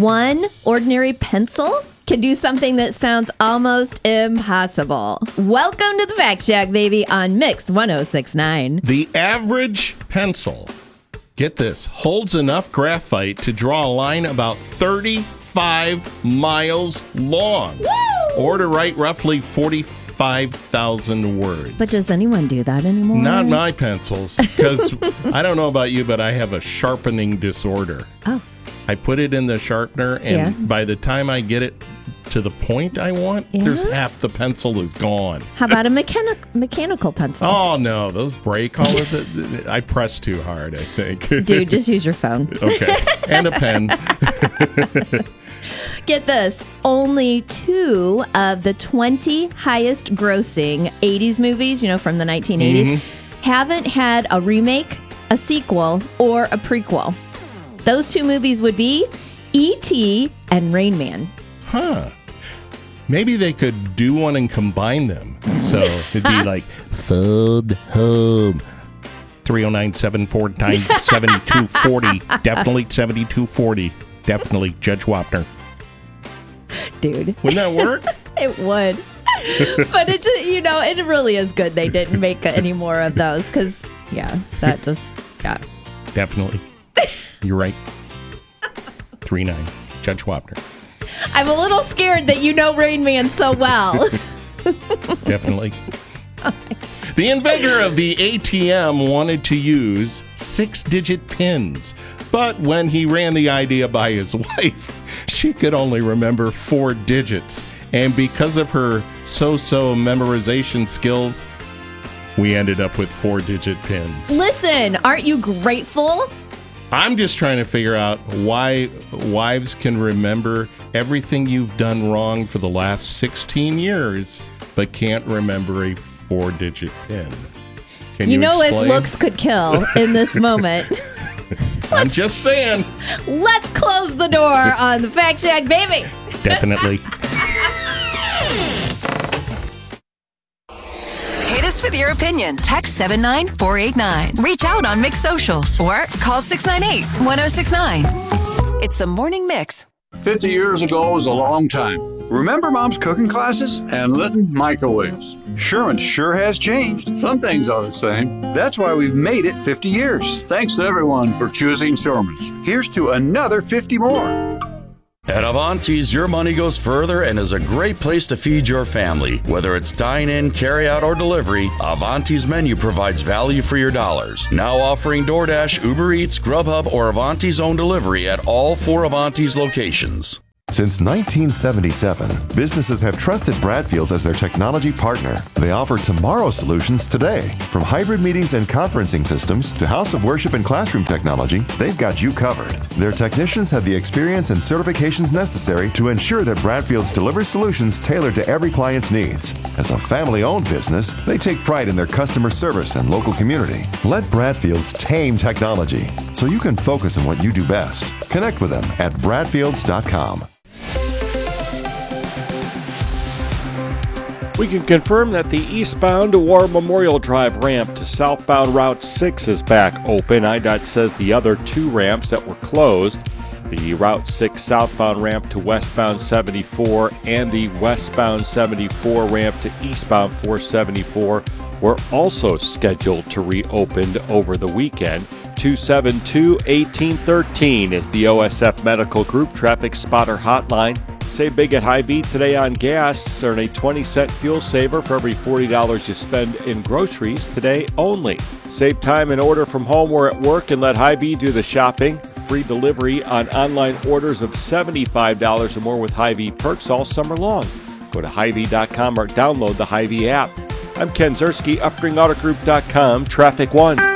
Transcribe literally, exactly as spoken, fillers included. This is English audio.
one ordinary pencil can do something that sounds almost impossible. Welcome to the Fact Shack, baby, on Mix one oh six point nine. The average pencil, get this, holds enough graphite to draw a line about thirty-five miles long. Woo! Or to write roughly forty-five thousand words. But does anyone do that anymore? Not my pencils, because I don't know about you, but I have a sharpening disorder. Oh. I put it in the sharpener, and Yeah. by the time I get it to the point I want, Yeah? there's half the pencil is gone. How about a mechanic- mechanical pencil? Oh, no, those break all of it. I press too hard, I think. Dude, just use your phone. Okay, and a pen. Get this. Only two of the twenty highest grossing eighties movies, you know, from the nineteen eighties, mm-hmm. haven't had a remake, a sequel, or a prequel. Those two movies would be E T and Rain Man. Huh. Maybe they could do one and combine them. So it'd be like, Phone Home. three oh nine, seven four nine, seven two four oh. Definitely seventy-two forty. Definitely Judge Wapner. Dude. Wouldn't that work? It would. But it just, you know, it really is good they didn't make any more of those because, yeah, that just, yeah. Definitely. You're right. three nine. Judge Wapner. I'm a little scared that you know Rain Man so well. Definitely. The inventor of the A T M wanted to use six-digit pins, but when he ran the idea by his wife, she could only remember four digits. And because of her so-so memorization skills, we ended up with four-digit pins. Listen, aren't you grateful? I'm just trying to figure out why wives can remember everything you've done wrong for the last sixteen years, but can't remember a four-digit pin. Can you, you know explain? If looks could kill in this moment. I'm just saying. Let's close the door on the Fact Shack, baby. Definitely. Hit us with your opinion. Text seven nine four eight nine. Reach out on Mix Socials or call six nine eight, one oh six nine. It's the Morning Mix. fifty years ago was a long time. Remember Mom's cooking classes? And Litton microwaves. Sherman sure has changed. Some things are the same. That's why we've made it fifty years. Thanks to everyone for choosing Sherman's. Here's to another fifty more. At Avanti's, your money goes further and is a great place to feed your family. Whether it's dine-in, carry-out, or delivery, Avanti's menu provides value for your dollars. Now offering DoorDash, Uber Eats, Grubhub, or Avanti's own delivery at all four Avanti's locations. Since nineteen seventy-seven, businesses have trusted Bradfields as their technology partner. They offer tomorrow solutions today. From hybrid meetings and conferencing systems to house of worship and classroom technology, they've got you covered. Their technicians have the experience and certifications necessary to ensure that Bradfields delivers solutions tailored to every client's needs. As a family-owned business, they take pride in their customer service and local community. Let Bradfields tame technology so you can focus on what you do best. Connect with them at bradfields dot com. We can confirm that the eastbound War Memorial Drive ramp to southbound Route six is back open. I DOT says the other two ramps that were closed, the Route six southbound ramp to westbound seventy-four and the westbound seventy-four ramp to eastbound four seventy-four, were also scheduled to reopen over the weekend. two seven two, one eight one three is the O S F Medical Group Traffic Spotter Hotline. Save big at Hy-Vee today on gas. Earn a twenty cent fuel saver for every forty dollars you spend in groceries today only. Save time and order from home or at work and let Hy-Vee do the shopping. Free delivery on online orders of seventy-five dollars or more with Hy-Vee perks all summer long. Go to Hy Vee dot com or download the Hy-Vee app. I'm Ken Zerski, Upring Auto Group dot com, Traffic One.